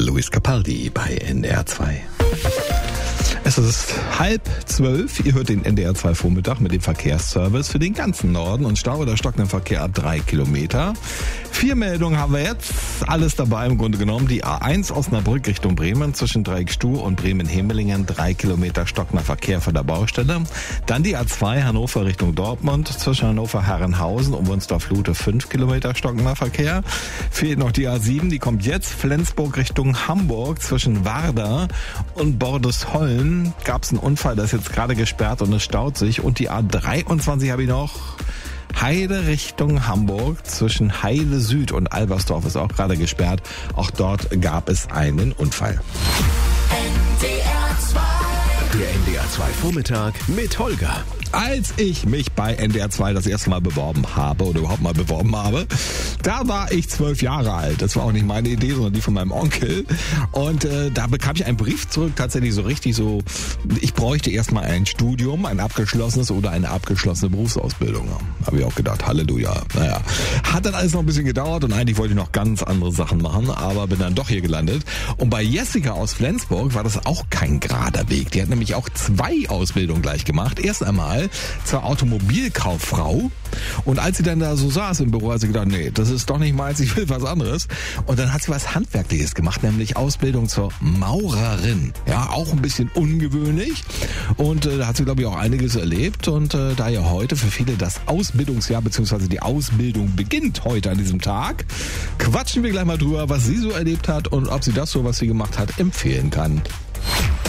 Luis Capaldi bei NDR 2. Es ist 11:30. Ihr hört den NDR 2 Vormittag mit dem Verkehrsservice für den ganzen Norden und Stau oder stockenden Verkehr 3 Kilometer. 4 Meldungen haben wir jetzt. Alles dabei im Grunde genommen. Die A1 Osnabrück Richtung Bremen zwischen Dreieckstuhl und Bremen-Hemelingen 3 Kilometer stockender Verkehr von der Baustelle. Dann die A2 Hannover Richtung Dortmund zwischen Hannover-Herrenhausen und Wunstorf-Lute 5 Kilometer stockender Verkehr. Fehlt noch die A7, die kommt jetzt Flensburg Richtung Hamburg zwischen Warder und Bordesholm. Gab es einen Unfall, das ist jetzt gerade gesperrt und es staut sich. Und die A23 habe ich noch. Heide Richtung Hamburg zwischen Heide Süd und Albersdorf ist auch gerade gesperrt. Auch dort gab es einen Unfall. Der NDR 2 Vormittag mit Holger. Als ich mich bei NDR 2 das erste Mal beworben habe oder überhaupt mal beworben habe, da war ich 12 Jahre alt. Das war auch nicht meine Idee, sondern die von meinem Onkel. Und da bekam ich einen Brief zurück, tatsächlich so richtig so, ich bräuchte erstmal ein Studium, ein abgeschlossenes oder eine abgeschlossene Berufsausbildung. Habe ich auch gedacht, Halleluja. Naja, hat dann alles noch ein bisschen gedauert und eigentlich wollte ich noch ganz andere Sachen machen, aber bin dann doch hier gelandet. Und bei Jessica aus Flensburg war das auch kein gerader Weg. Die hat nämlich auch 2 Ausbildungen gleich gemacht. Erst einmal zur Automobilkauffrau. Und als sie dann da so saß im Büro, hat sie gedacht, nee, das ist doch nicht meins, ich will was anderes. Und dann hat sie was Handwerkliches gemacht, nämlich Ausbildung zur Maurerin. Ja, auch ein bisschen ungewöhnlich. Und da hat sie, glaube ich, auch einiges erlebt. Und da ja heute für viele das Ausbildungsjahr bzw. die Ausbildung beginnt heute an diesem Tag, quatschen wir gleich mal drüber, was sie so erlebt hat und ob sie das so, was sie gemacht hat, empfehlen kann.